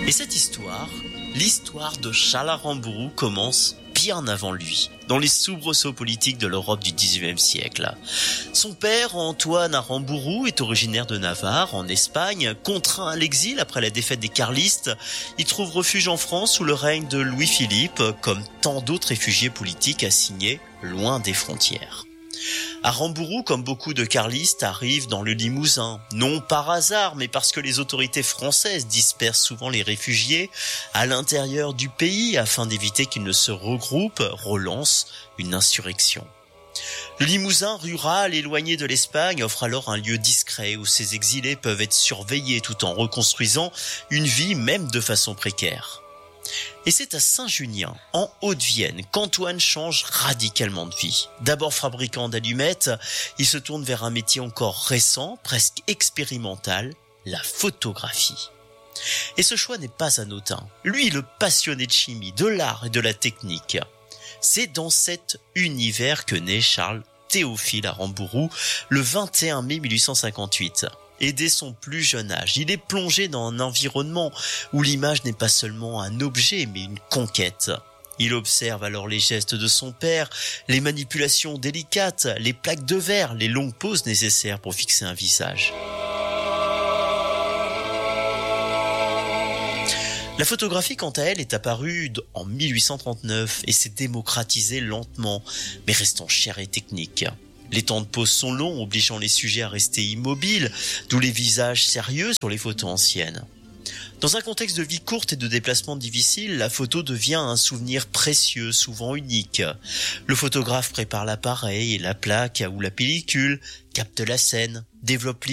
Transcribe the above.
Et cette histoire, l'histoire de Charles Aramburu commence bien avant lui, dans les soubresauts politiques de l'Europe du XIXe siècle. Son père, Antoine Aramburu, est originaire de Navarre, en Espagne. Contraint à l'exil après la défaite des carlistes, il trouve refuge en France sous le règne de Louis-Philippe, comme tant d'autres réfugiés politiques assignés loin des frontières. Aramburu, comme beaucoup de carlistes, arrive dans le Limousin, non par hasard, mais parce que les autorités françaises dispersent souvent les réfugiés à l'intérieur du pays afin d'éviter qu'ils ne se regroupent, relancent une insurrection. Le Limousin rural, éloigné de l'Espagne, offre alors un lieu discret où ces exilés peuvent être surveillés tout en reconstruisant une vie même de façon précaire. Et c'est à Saint-Junien, en Haute-Vienne, qu'Antoine change radicalement de vie. D'abord fabricant d'allumettes, il se tourne vers un métier encore récent, presque expérimental, la photographie. Et ce choix n'est pas anodin. Lui, le passionné de chimie, de l'art et de la technique. C'est dans cet univers que naît Charles Théophile Aramburu le 21 mai 1858. Et dès son plus jeune âge, il est plongé dans un environnement où l'image n'est pas seulement un objet, mais une conquête. Il observe alors les gestes de son père, les manipulations délicates, les plaques de verre, les longues pauses nécessaires pour fixer un visage. La photographie, quant à elle, est apparue en 1839 et s'est démocratisée lentement, mais restant chère et technique. Les temps de pause sont longs, obligeant les sujets à rester immobiles, d'où les visages sérieux sur les photos anciennes. Dans un contexte de vie courte et de déplacement difficile, la photo devient un souvenir précieux, souvent unique. Le photographe prépare l'appareil et la plaque ou la pellicule, capte la scène, développe